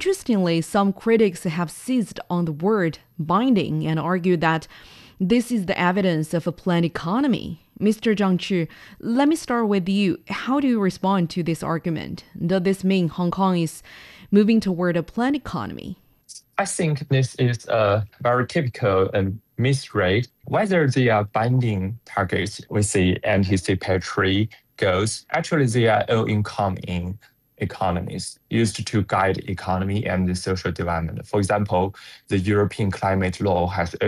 Interestingly, some critics have seized on the word binding and argue that this is the evidence of a planned economy. Mr. Zhang Chu, let me start with you. How do you respond to this argument? Does this mean Hong Kong is moving toward a planned economy? I think this is a very typical and misread. Whether they are binding targets with the anticipatory goals, actually they are all-incoming economies used to guide economy and the social development. For example, the European climate law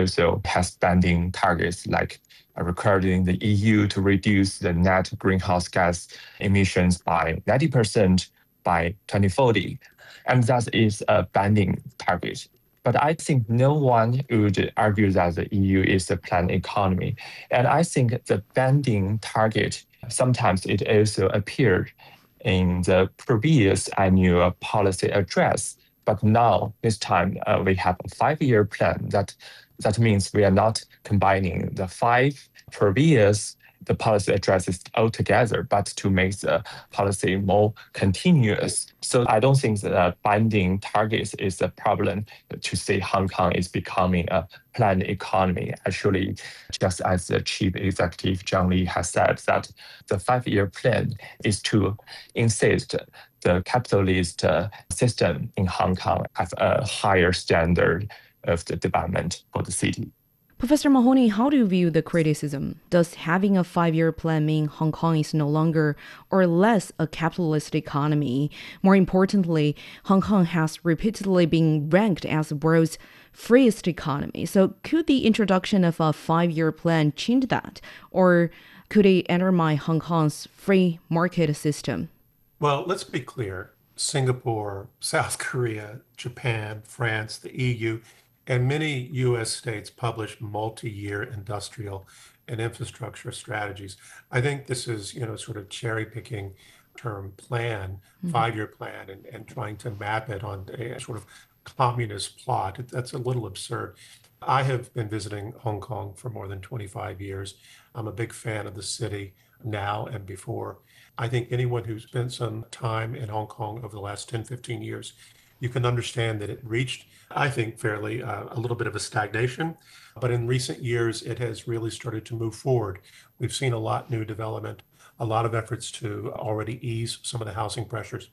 has binding targets like requiring the EU to reduce the net greenhouse gas emissions by 90% by 2040. And that is a binding target. But I think no one would argue that the EU is a planned economy. And I think the binding target, sometimes it also appeared in the previous annual policy address. But now, this time, we have a 5-year plan. That means we are not combining the 5 previous the policy addresses all together, but to make the policy more continuous. So I don't think that binding targets is a problem to say Hong Kong is becoming a planned economy. Actually, just as the chief executive Zhang Li has said, that the 5-year plan is to insist the capitalist system in Hong Kong have a higher standard of the development for the city. Professor Mahoney, how do you view the criticism? Does having a 5-year plan mean Hong Kong is no longer or less a capitalist economy? More importantly, Hong Kong has repeatedly been ranked as the world's freest economy. So could the introduction of a 5-year plan change that? Or could it undermine Hong Kong's free market system? Well, let's be clear. Singapore, South Korea, Japan, France, the EU, and many U.S. states publish multi-year industrial and infrastructure strategies. I think this is, sort of cherry-picking term plan, 5-year plan, and trying to map it on a sort of communist plot. That's a little absurd. I have been visiting Hong Kong for more than 25 years. I'm a big fan of the city now and before. I think anyone who's spent some time in Hong Kong over the last 10, 15 years, you can understand that it reached, I think, fairly a little bit of a stagnation. But in recent years, it has really started to move forward. We've seen a lot new development, a lot of efforts to already ease some of the housing pressures.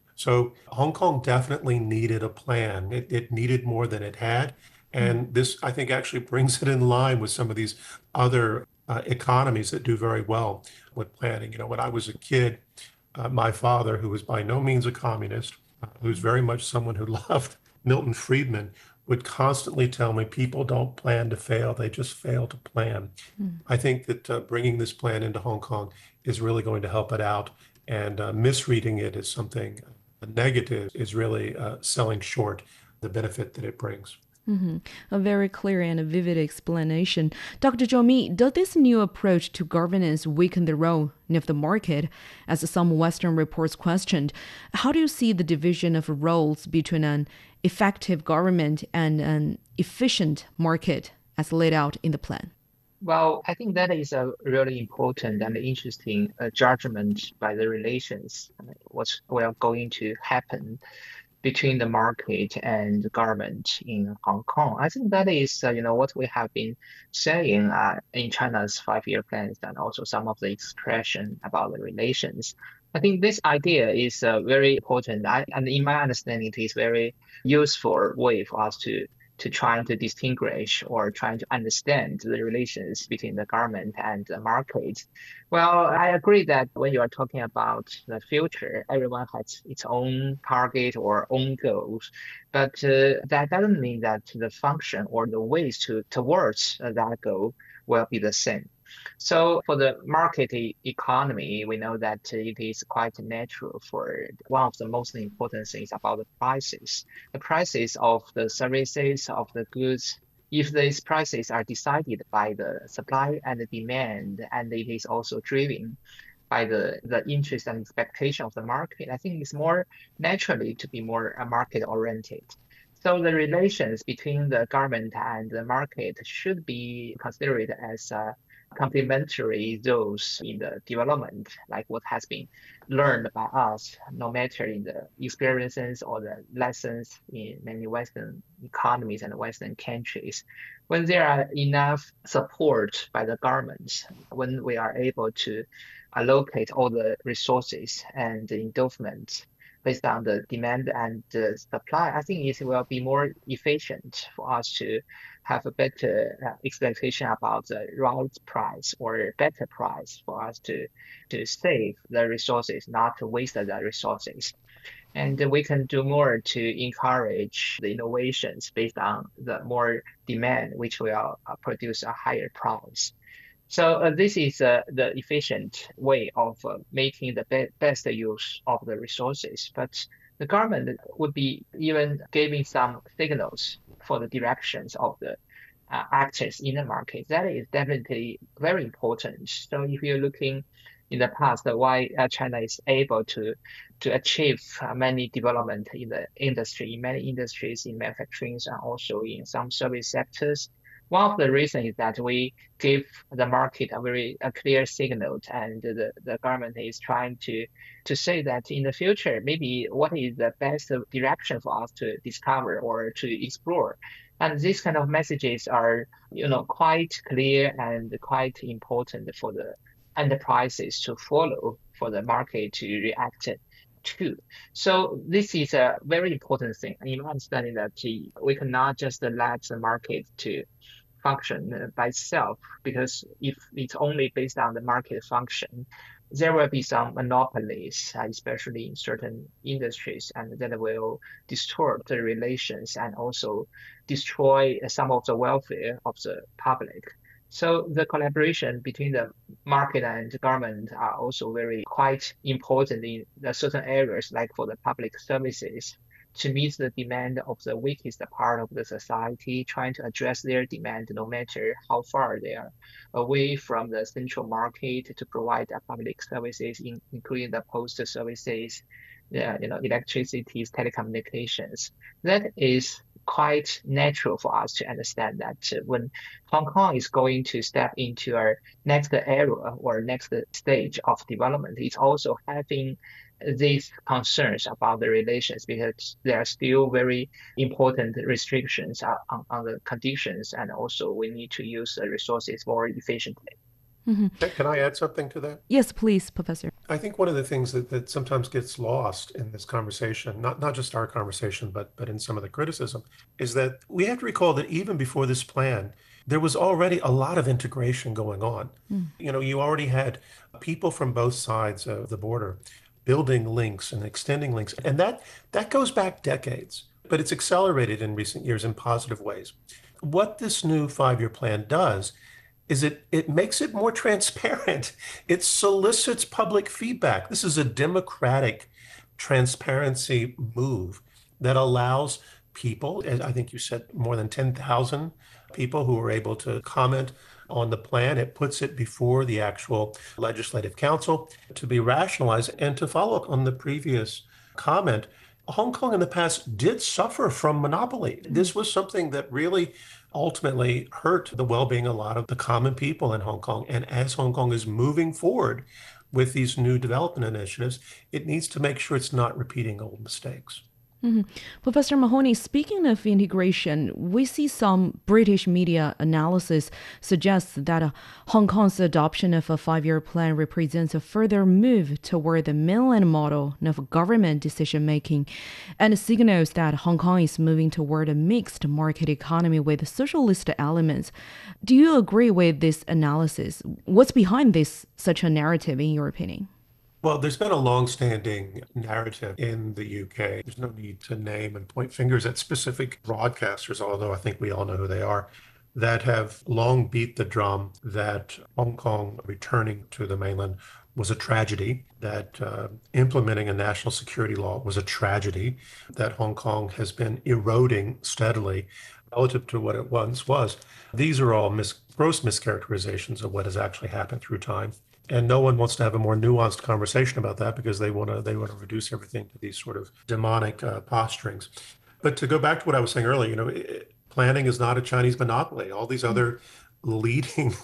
So Hong Kong definitely needed a plan. It needed more than it had. And this, I think, actually brings it in line with some of these other economies that do very well with planning. When I was a kid, my father, who was by no means a communist, who's very much someone who loved Milton Friedman, would constantly tell me people don't plan to fail, they just fail to plan. I think that bringing this plan into Hong Kong is really going to help it out, and misreading it as something negative is really selling short the benefit that it brings. A very clear and a vivid explanation. Dr. Zhou Mi, does this new approach to governance weaken the role of the market, as some Western reports questioned? How do you see the division of roles between an effective government and an efficient market as laid out in the plan? Well, I think that is a really important and interesting judgment by the relations, what's well going to happen between the market and the government in Hong Kong. I think that is, what we have been saying in China's 5-year plans and also some of the expression about the relations. I think this idea is very important, and in my understanding, it is very useful way for us to try to distinguish or trying to understand the relations between the government and the market. Well, I agree that when you are talking about the future, everyone has its own target or own goals, but that doesn't mean that the function or the ways towards that goal will be the same. So for the market economy, we know that it is quite natural for one of the most important things about the prices. The prices of the services, of the goods, if these prices are decided by the supply and the demand, and it is also driven by the interest and expectation of the market, I think it's more naturally to be more market oriented. So the relations between the government and the market should be considered as complementary roles in the development, like what has been learned by us, no matter in the experiences or the lessons in many Western economies and Western countries. When there are enough support by the government, when we are able to allocate all the resources and the endowment based on the demand and the supply, I think it will be more efficient for us to have a better expectation about the right price or better price for us to save the resources, not to waste the resources. And we can do more to encourage the innovations based on the more demand, which will produce a higher price. So this is the efficient way of making the best use of the resources. But the government would be even giving some signals for the directions of the actors in the market. That is definitely very important. So if you're looking in the past, why China is able to achieve many development in the industry, in many industries, in manufacturing, and also in some service sectors. One of the reasons is that we give the market a very clear signal, and the government is trying to say that in the future, maybe what is the best direction for us to discover or to explore. And these kind of messages are, quite clear and quite important for the enterprises to follow, for the market to react to. So this is a very important thing. In understanding that we cannot just let the market to function by itself, because if it's only based on the market function, there will be some monopolies, especially in certain industries, and that will distort the relations and also destroy some of the welfare of the public. So the collaboration between the market and the government are also very quite important in the certain areas, like for the public services, to meet the demand of the weakest part of the society, trying to address their demand no matter how far they are away from the central market, to provide public services, including the postal services, electricity, telecommunications. That is quite natural for us to understand that when Hong Kong is going to step into our next era or next stage of development, it's also having these concerns about the relations, because there are still very important restrictions on the conditions, and also we need to use the resources more efficiently. Can I add something to that? Yes, please, Professor. I think one of the things that sometimes gets lost in this conversation, not just our conversation, but in some of the criticism, is that we have to recall that even before this plan, there was already a lot of integration going on. You already had people from both sides of the border building links and extending links. And that goes back decades, but it's accelerated in recent years in positive ways. What this new 5-year plan does is it makes it more transparent. It solicits public feedback. This is a democratic transparency move that allows people, as I think you said, more than 10,000 people who were able to comment on the plan. It puts it before the actual Legislative Council to be rationalized. And to follow up on the previous comment, Hong Kong in the past did suffer from monopoly. This was something that really ultimately hurt the well-being of a lot of the common people in Hong Kong. And as Hong Kong is moving forward with these new development initiatives, it needs to make sure it's not repeating old mistakes. Professor Mahoney, speaking of integration, we see some British media analysis suggests that Hong Kong's adoption of a 5-year plan represents a further move toward the mainland model of government decision-making, and signals that Hong Kong is moving toward a mixed market economy with socialist elements. Do you agree with this analysis? What's behind such a narrative, in your opinion? Well, there's been a long-standing narrative in the UK. There's no need to name and point fingers at specific broadcasters, although I think we all know who they are, that have long beat the drum that Hong Kong returning to the mainland was a tragedy, that implementing a national security law was a tragedy, that Hong Kong has been eroding steadily relative to what it once was. These are all gross mischaracterizations of what has actually happened through time. And no one wants to have a more nuanced conversation about that, because they want to reduce everything to these sort of demonic posturings. But to go back to what I was saying earlier, planning is not a Chinese monopoly. All these other leading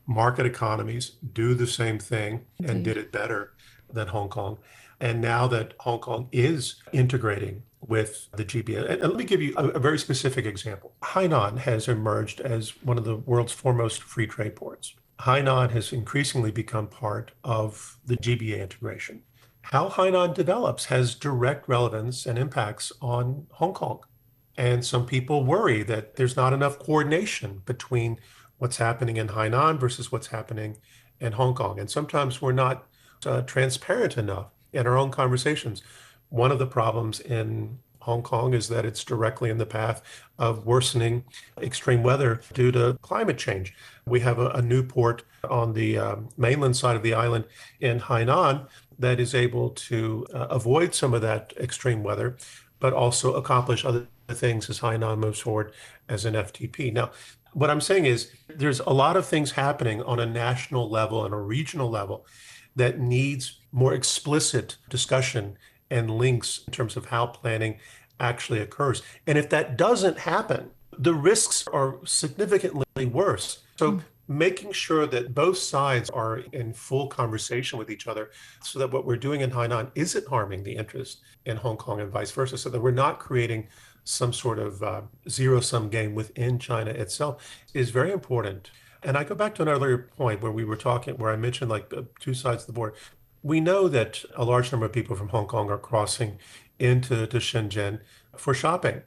market economies do the same thing and did it better than Hong Kong. And now that Hong Kong is integrating with the GBA, and let me give you a very specific example. Hainan has emerged as one of the world's foremost free trade ports. Hainan has increasingly become part of the GBA integration. How Hainan develops has direct relevance and impacts on Hong Kong. And some people worry that there's not enough coordination between what's happening in Hainan versus what's happening in Hong Kong. And sometimes we're not transparent enough in our own conversations. One of the problems in Hong Kong is that it's directly in the path of worsening extreme weather due to climate change. We have a new port on the mainland side of the island in Hainan that is able to avoid some of that extreme weather, but also accomplish other things as Hainan moves forward as an FTP. Now, what I'm saying is there's a lot of things happening on a national level and a regional level that needs more explicit discussion and links in terms of how planning actually occurs. And if that doesn't happen, the risks are significantly worse. So making sure that both sides are in full conversation with each other so that what we're doing in Hainan isn't harming the interest in Hong Kong and vice versa, so that we're not creating some sort of zero-sum game within China itself is very important. And I go back to an earlier point where we were talking, where I mentioned like the two sides of the border. We know that a large number of people from Hong Kong are crossing into Shenzhen for shopping.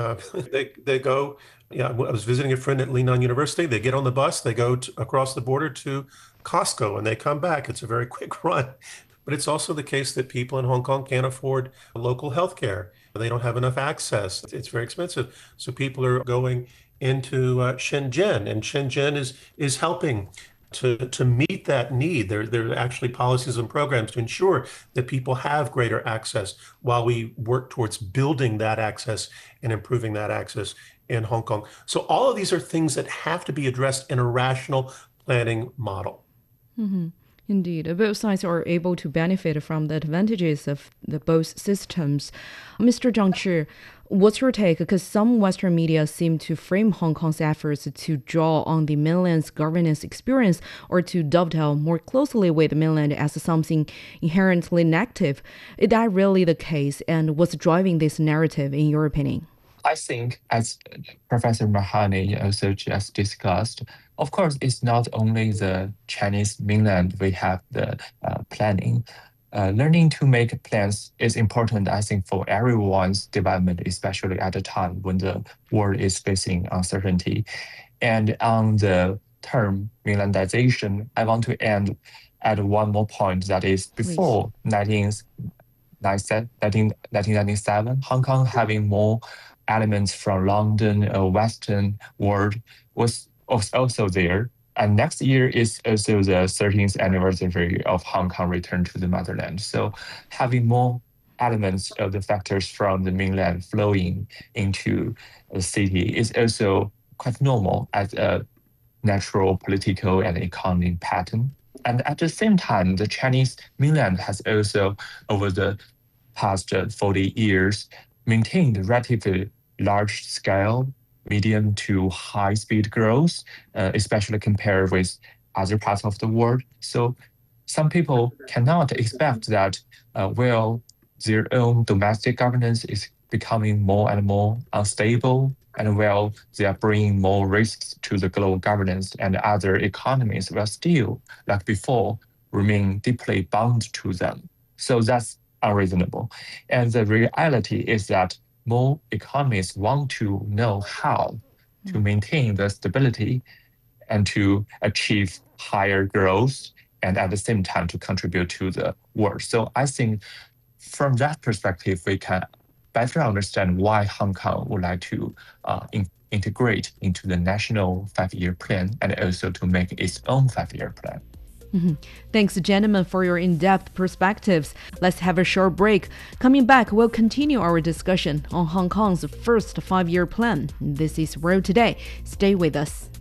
They go, I was visiting a friend at Lingnan University. They get on the bus, they go across the border to Costco, and they come back. It's a very quick run. But it's also the case that people in Hong Kong can't afford local health care. They don't have enough access. It's very expensive. So people are going into Shenzhen, and Shenzhen is helping to meet that need. There are actually policies and programs to ensure that people have greater access while we work towards building that access and improving that access in Hong Kong. So all of these are things that have to be addressed in a rational planning model. Mm-hmm. Indeed, both sides are able to benefit from the advantages of both systems. Mr. Zhang Zhi, what's your take? Because some Western media seem to frame Hong Kong's efforts to draw on the mainland's governance experience or to dovetail more closely with the mainland as something inherently negative. Is that really the case? And what's driving this narrative, in your opinion? I think, as Professor Mahani also just discussed, of course, it's not only the Chinese mainland we have the planning. Learning to make plans is important, I think, for everyone's development, especially at a time when the world is facing uncertainty. And on the term mainlandization, I want to add one more point, that is before 1997, Hong Kong having more elements from London, Western world was also there. And next year is also the 13th anniversary of Hong Kong return to the motherland. So having more elements of the factors from the mainland flowing into the city is also quite normal as a natural political and economic pattern. And at the same time, the Chinese mainland has also, over the past 40 years, maintained relatively large-scale, medium to high-speed growth, especially compared with other parts of the world. So some people cannot expect that while their own domestic governance is becoming more and more unstable, and while they are bringing more risks to the global governance, and other economies will still, like before, remain deeply bound to them. So that's unreasonable. And the reality is that more economies want to know how to maintain the stability and to achieve higher growth, and at the same time to contribute to the world. So I think from that perspective, we can better understand why Hong Kong would like to integrate into the national 5-year plan and also to make its own 5-year plan. Mm-hmm. Thanks, gentlemen, for your in-depth perspectives. Let's have a short break. Coming back, we'll continue our discussion on Hong Kong's first 5-year plan. This is World Today. Stay with us.